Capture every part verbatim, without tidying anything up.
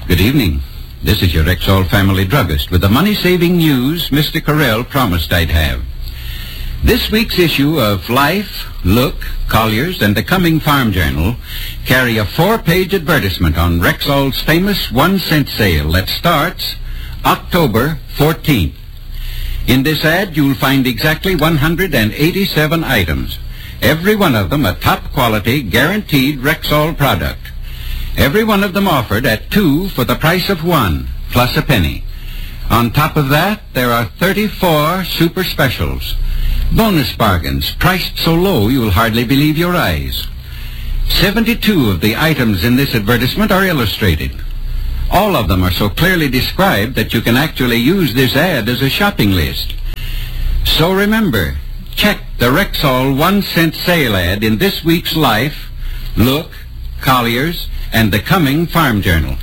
Good evening. This is your Rexall family druggist with the money-saving news Mister Correll promised I'd have. This week's issue of Life, Look, Collier's, and the Coming Farm Journal carry a four-page advertisement on Rexall's famous one-cent sale that starts October fourteenth. In this ad, you'll find exactly one hundred eighty-seven items, every one of them a top-quality, guaranteed Rexall product. Every one of them offered at two for the price of one, plus a penny. On top of that, there are thirty-four super specials. Bonus bargains, priced so low you'll hardly believe your eyes. seventy-two of the items in this advertisement are illustrated. All of them are so clearly described that you can actually use this ad as a shopping list. So remember, check the Rexall one-cent sale ad in this week's Life, Look, Collier's, and the Coming Farm Journal.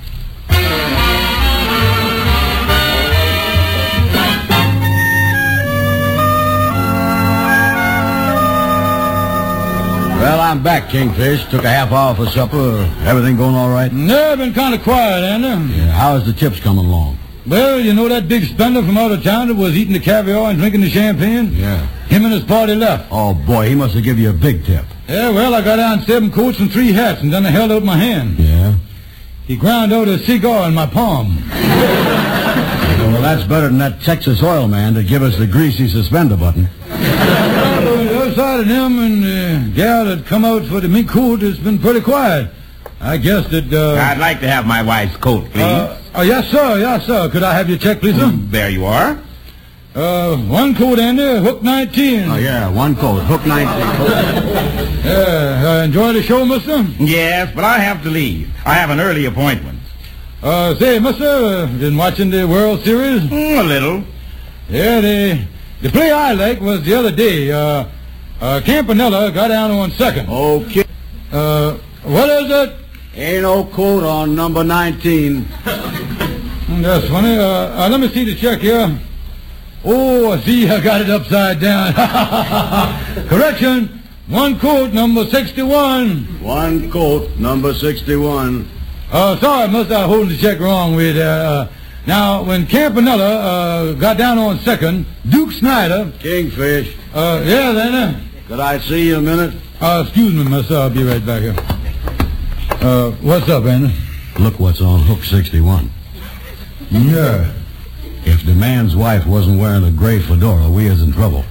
Well, I'm back, Kingfish. Took a half hour for supper. Everything going all right? No, been kind of quiet, Andy. Yeah, how's the tips coming along? Well, you know that big spender from out of town that was eating the caviar and drinking the champagne? Yeah. Him and his party left. Oh, boy, he must have given you a big tip. Yeah, well, I got down seven coats and three hats, and then I held out my hand. Yeah? He ground out a cigar in my palm. Well, that's better than that Texas oil man to give us the greasy suspender button. Well, the other side of him and the uh, gal that come out for the mink coat has been pretty quiet. I guess that, uh... I'd like to have my wife's coat, please. Uh, oh, yes, sir, yes, sir. Could I have your check, please, sir? Mm, there you are. Uh, one coat, Andy, hook nineteen. Oh, yeah, one coat, hook nineteen. Yeah, uh, enjoy the show, mister? Yes, but I have to leave. I have an early appointment. Uh, say, mister, uh, been watching the World Series? Mm, a little. Yeah, the, the play I liked was the other day. Uh, uh, Campanella got down on second. Okay. Uh, what is it? Ain't no coat on number nineteen. That's funny. Uh, uh, let me see the check here. Oh, I see, I got it upside down. Correction, one coat, number sixty-one. One coat, number sixty-one. Uh, sorry, mister, I'm holding the check wrong with uh, now, when Campanella uh, got down on second, Duke Snyder... Kingfish. Uh, yeah, then... Uh, Could I see you a minute? Uh, excuse me, mister, I'll be right back here. Uh, what's up, Andy? Look what's on hook sixty-one. Yeah. If the man's wife wasn't wearing a gray fedora, we is in trouble.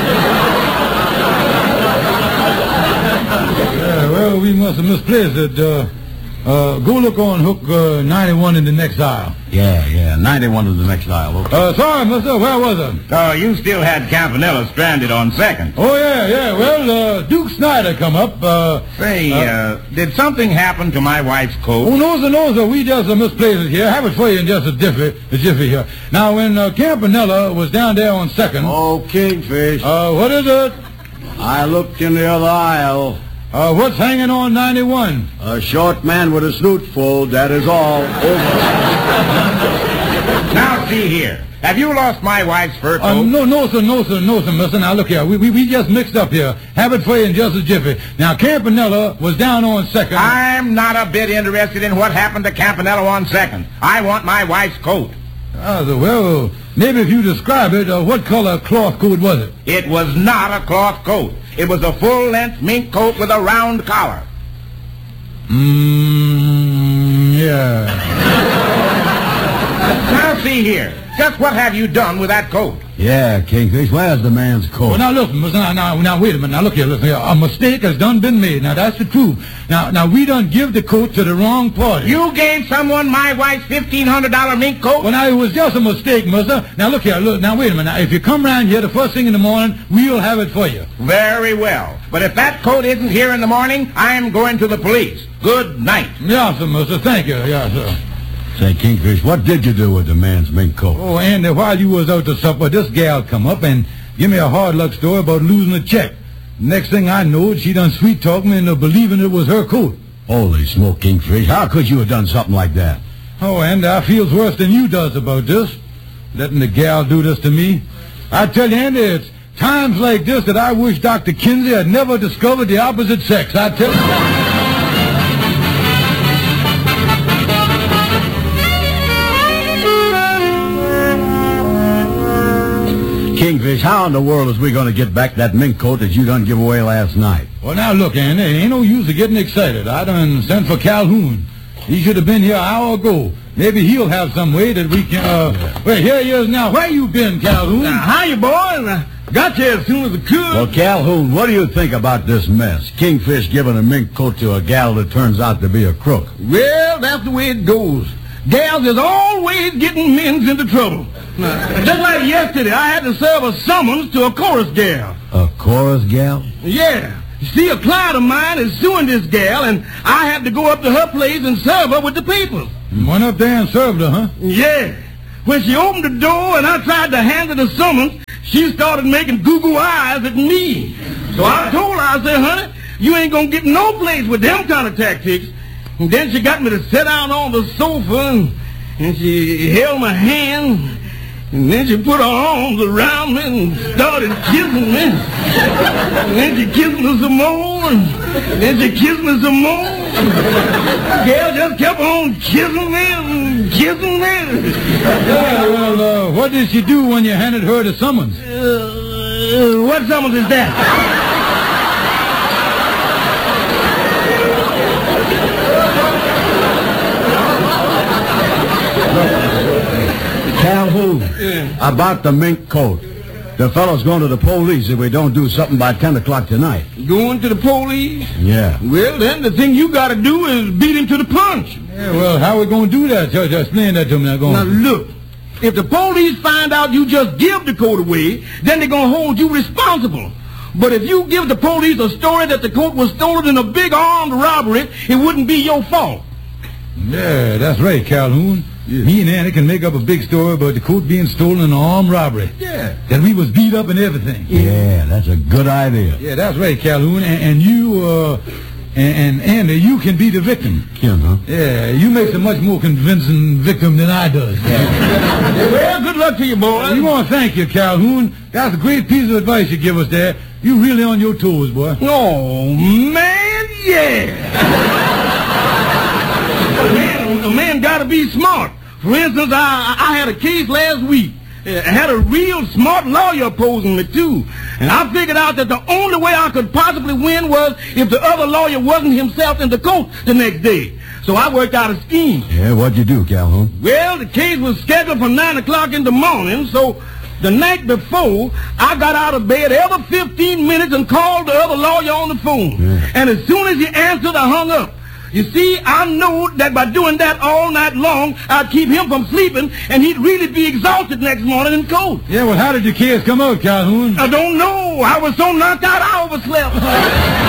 Yeah, well, we must have misplaced it. Uh, uh, go look on hook uh, ninety-one in the next aisle. Yeah, yeah, ninety-one is the next aisle. Okay. Uh, sorry, mister, where was it? Oh, you still had Campanella stranded on second. Oh, yeah, yeah, well, uh, Duke Snyder come up. Uh, Say, uh, uh, did something happen to my wife's coat? Oh, no, sir, no, sir, we just uh, misplaced it here. Have it for you in just a jiffy, a jiffy here. Now, when uh, Campanella was down there on second... Oh, Kingfish. Uh, what is it? I looked in the other aisle. Uh, what's hanging on ninety-one? A short man with a snoot full, that is all. Over. Now, see here. Have you lost my wife's fur coat? Uh, no, no, sir, no, sir, no, sir, mister. Now, look here. We, we, we just mixed up here. Have it for you in just a jiffy. Now, Campanella was down on second. I'm not a bit interested in what happened to Campanella on second. I want my wife's coat. Ah, uh, well, maybe if you describe it, uh, what color cloth coat was it? It was not a cloth coat. It was a full-length mink coat with a round collar. Mmm, yeah. Now, see here. Just what have you done with that coat? Yeah, Kingfish, where's the man's coat? Well, now, listen, mister, now, now, now, wait a minute. Now, look here, listen here. A mistake has done been made. Now, that's the truth. Now, now, we done give the coat to the wrong party. You gave someone my wife's fifteen hundred dollar mink coat? Well, now, it was just a mistake, mister. Now, look here, look, now, wait a minute. Now, if you come round here the first thing in the morning, we'll have it for you. Very well. But if that coat isn't here in the morning, I'm going to the police. Good night. Yes, sir, mister. Thank you. Yes, sir. Say, Kingfish, what did you do with the man's mink coat? Oh, Andy, while you was out to supper, this gal come up and give me a hard luck story about losing a check. Next thing I know, she done sweet-talking me into believing it was her coat. Holy smoke, Kingfish. How could you have done something like that? Oh, Andy, I feels worse than you does about this. Letting the gal do this to me. I tell you, Andy, it's times like this that I wish Doctor Kinsey had never discovered the opposite sex. I tell you. Kingfish, how in the world is we going to get back that mink coat that you done give away last night? Well, now, look, Andy, ain't no use of getting excited. I done sent for Calhoun. He should have been here an hour ago. Maybe he'll have some way that we can, uh... Well, here he is now. Where you been, Calhoun? Now, hiya, boy. I got you as soon as I could. Well, Calhoun, what do you think about this mess? Kingfish giving a mink coat to a gal that turns out to be a crook. Well, that's the way it goes. Gals is always getting men's into trouble. Now, just like yesterday, I had to serve a summons to a chorus gal. A chorus gal? Yeah. You see, a client of mine is suing this gal, and I had to go up to her place and serve her with the papers. You went up there and served her, huh? Yeah. When she opened the door and I tried to hand her the summons, she started making goo-goo eyes at me. So I told her, I said, honey, you ain't gonna get no place with them kind of tactics. And then she got me to sit down on the sofa, and, and she held my hand, and then she put her arms around me and started kissing me. And then she kissed me some more, and then she kissed me some more. The girl just kept on kissing me and kissing me. Yeah, well, uh, what did she do when you handed her the summons? Uh, what summons is that? Calhoun, yeah. About the mink coat. The fellow's going to the police if we don't do something by ten o'clock tonight. Going to the police? Yeah. Well, then the thing you got to do is beat him to the punch. Yeah, well, how we going to do that? Just explain that to me now. Go on. Now, look. If the police find out you just give the coat away, then they're going to hold you responsible. But if you give the police a story that the coat was stolen in a big armed robbery, it wouldn't be your fault. Yeah, that's right, Calhoun. Yeah. Me and Annie can make up a big story about the coat being stolen in an armed robbery. Yeah. That we was beat up and everything. Yeah, that's a good idea. Yeah, that's right, Calhoun. And, and you, uh, and, and Andy, you can be the victim. Yeah, huh? Yeah, you make a much more convincing victim than I does. Yeah. Well, good luck to you, boy. We want to thank you, Calhoun. That's a great piece of advice you give us there. You really on your toes, boy. Oh, man, yeah. A man, a man got to be smart. For instance, I, I had a case last week. I had a real smart lawyer opposing me, too. And I figured out that the only way I could possibly win was if the other lawyer wasn't himself in the court the next day. So I worked out a scheme. Yeah, what'd you do, Calhoun? Well, the case was scheduled for nine o'clock in the morning, so the night before, I got out of bed every fifteen minutes and called the other lawyer on the phone. Yeah. And as soon as he answered, I hung up. You see, I knew that by doing that all night long, I'd keep him from sleeping, and he'd really be exhausted next morning in court. Yeah, well, how did your case come out, Calhoun? I don't know. I was so knocked out, I overslept.